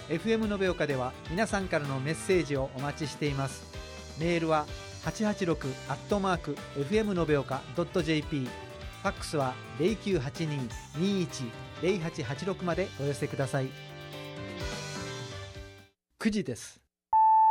FM 延岡では皆さんからのメッセージをお待ちしています。メールは886@fm延岡 .jp、 ファックスは 0982-21-0886 までお寄せください。9時です。